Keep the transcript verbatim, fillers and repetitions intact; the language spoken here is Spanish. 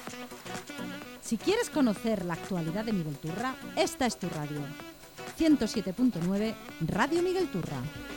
Si quieres conocer la actualidad de Miguel Turra, esta es tu radio. ciento siete punto nueve Radio Miguel Turra.